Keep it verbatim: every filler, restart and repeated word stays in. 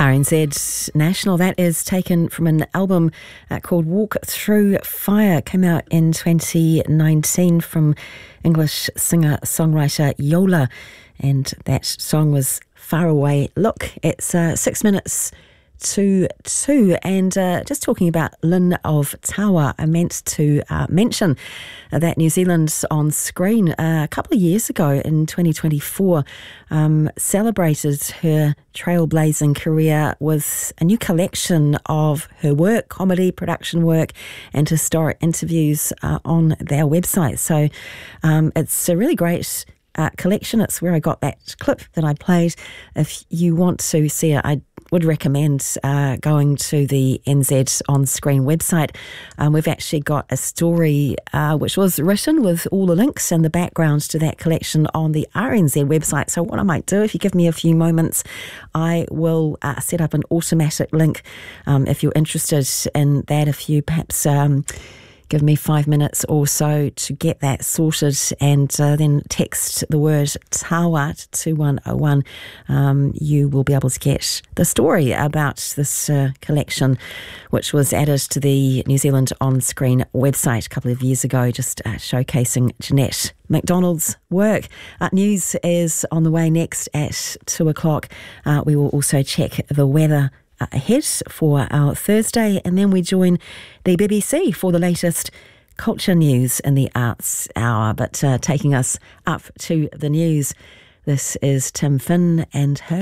R N Z National. That is taken from an album uh, called Walk Through Fire. Came out in twenty nineteen from English singer-songwriter Yola. And that song was Far Away Look. It's uh, six minutes to two. And uh, just talking about Lynn of Tawa, I meant to uh, mention uh, that New Zealand on Screen uh, a couple of years ago in twenty twenty-four um, celebrated her trailblazing career with a new collection of her work, comedy, production work and historic interviews uh, on their website. So um, it's a really great uh, collection. It's where I got that clip that I played. If you want to see it, I would recommend uh, going to the N Z On Screen website. Um, we've actually got a story uh, which was written with all the links and the background to that collection on the R N Z website. So what I might do, if you give me a few moments, I will uh, set up an automatic link um, if you're interested in that. If you perhaps um, give me five minutes or so to get that sorted, and uh, then text the word Tawa to two one oh one. Um, you will be able to get the story about this uh, collection, which was added to the New Zealand On Screen website a couple of years ago, just uh, showcasing Jeanette McDonald's work. Uh, news is on the way next at two o'clock. Uh, we will also check the weather ahead for our Thursday, and then we join the B B C for the latest culture news in the Arts Hour. But uh, taking us up to the news, this is Tim Finn and her